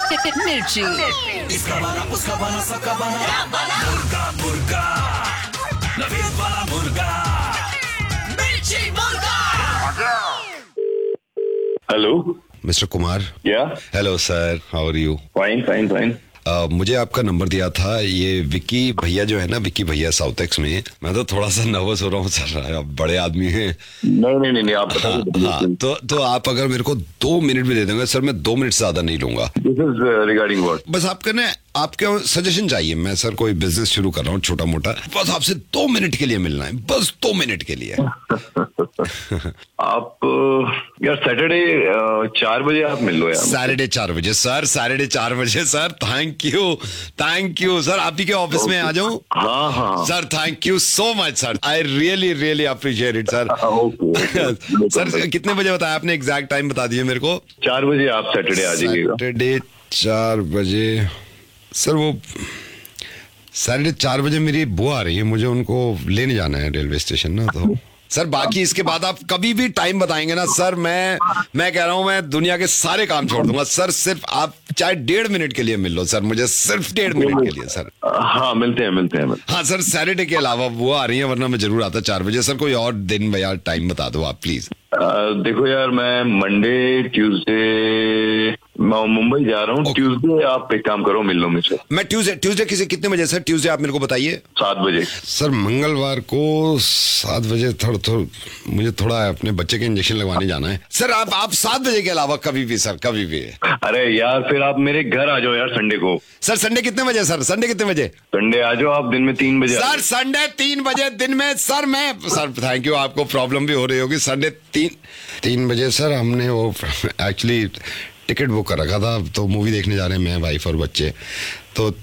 मिर्ची। इसका बना, उसका बना, सबका बना, मुर्गा मुर्गा, नवीद वाला मुर्गा, मिर्ची मुर्गा। Hello mister Kumar. या hello sir, how are you? Fine fine fine. मुझे आपका नंबर दिया था ये विक्की भैया जो है ना, विक्की भैया साउथ एक्स में। मैं तो थोड़ा सा नर्वस हो रहा हूँ सर, आप बड़े आदमी हैं। नहीं आप बताइए। हाँ, तो आप अगर मेरे को 2 मिनट भी दे देंगे सर, मैं 2 मिनट से ज्यादा नहीं लूंगा। This is regarding what? बस आपका ना, आपके सजेशन चाहिए। मैं सर कोई बिजनेस शुरू कर रहा हूँ छोटा मोटा, बस आपसे 2 मिनट के लिए मिलना है, बस 2 मिनट के लिए। आप यार सैटरडे 4 बजे आप मिल लो यार। सैटरडे 4 बजे सर, सैटरडे 4 बजे सर। Thank you sir. आप ही के ऑफिस में आ जाऊं? हाँ sir, thank you so much sir, I really appreciate it sir. Sir कितने बजे बताया आपने? एग्जैक्ट टाइम बता दीजिए मेरे को। 4 बजे आप सैटरडे आ जाइएगा। सैटरडे 4 बजे सर। वो सैटरडे 4 बजे मेरी बुआ आ रही है, मुझे उनको लेने जाना है रेलवे स्टेशन ना। तो सर बाकी इसके बाद आप कभी भी टाइम बताएंगे ना सर, मैं कह रहा हूं मैं दुनिया के सारे काम छोड़ दूंगा सर। सिर्फ आप चाहे 1.5 मिनट के लिए मिल लो सर, मुझे सिर्फ 1.5 मिनट के लिए सर। हाँ मिलते हैं। हाँ सर, सैटरडे के अलावा वो आ रही है, वरना मैं जरूर आता 4 बजे। सर कोई और दिन या टाइम बता दो आप प्लीज। देखो यार, मैं मंडे ट्यूसडे मैं मुंबई जा रहा हूँ। ट्यूसडे आप एक काम करो, मिल लो मुझसे। मैं ट्यूसडे कितने बजे सर? ट्यूसडे आप मेरे को बताइए। 7 बजे सर। मंगलवार को 7 बजे मुझे थोड़ा अपने बच्चे के इंजेक्शन लगवाने जाना है सर। आप 7 बजे के अलावा कभी भी सर, कभी भी। अरे यार फिर आप मेरे घर आ जाओ यार संडे को। सर संडे कितने बजे सर? संडे कितने बजे? संडे आ जाओ आप दिन में 3 बजे। सर संडे 3 बजे दिन में सर। मैं सर थैंक यू, आपको प्रॉब्लम भी हो रही होगी। संडे 3 बजे सर। हमने वो एक्चुअली टिकट बुक कर रखा था, तो मूवी देखने जा रहे हैं मैं, वाइफ और बच्चे। तो